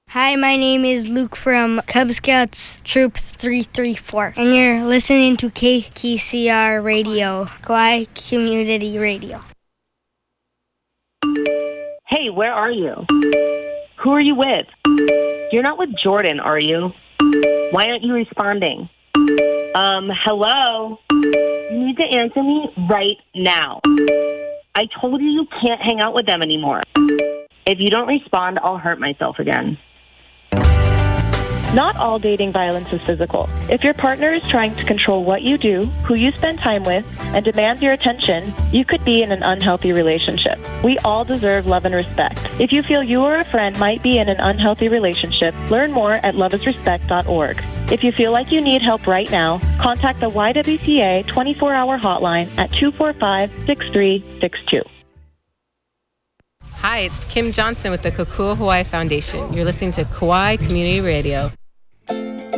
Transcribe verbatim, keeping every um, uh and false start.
Hi, my name is Luke from Cub Scouts Troop three three four, and you're listening to K K C R Radio, Kauai Community Radio. Hey, where are you? Who are you with? You're not with Jordan, are you? Why aren't you responding? Um, hello? You need to answer me right now. I told you you can't hang out with them anymore. If you don't respond, I'll hurt myself again. Not all dating violence is physical. If your partner is trying to control what you do, who you spend time with, and demands your attention, you could be in an unhealthy relationship. We all deserve love and respect. If you feel you or a friend might be in an unhealthy relationship, learn more at love is respect dot org. If you feel like you need help right now, contact the Y W C A twenty-four hour hotline at two four five, six three six two. Hi, it's Kim Johnson with the Kokua Hawaii Foundation. You're listening to Kauai Community Radio.